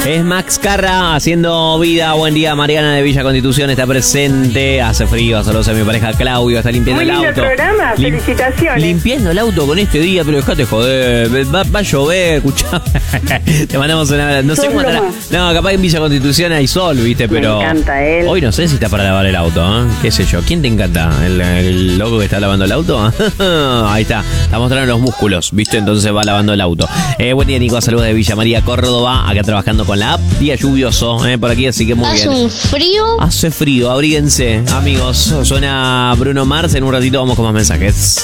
Es Max Carra haciendo vida. Buen día, Mariana de Villa Constitución está presente. Hace frío, saludos a mi pareja Claudio, está limpiando Muy el lindo auto. programa, felicitaciones. Limpiando el auto con este día, pero dejate joder. Va a llover, escuchá. Te mandamos una. No sé Sos cómo estará. broma. No, capaz en Villa Constitución hay sol, viste, pero. Me encanta él. Hoy no sé si está para lavar el auto, ¿eh? ¿Qué sé yo? ¿Quién te encanta? ¿El loco que está lavando el auto? Ahí está mostrando los músculos, viste, entonces va lavando el auto. Buen día, Nico, saludos de Villa María, Córdoba, acá trabajando con la app. Día lluvioso, por aquí, así que muy bien. ¿Hace un frío? Hace frío, abríguense, amigos. Suena Bruno Mars, en un ratito vamos con más mensajes.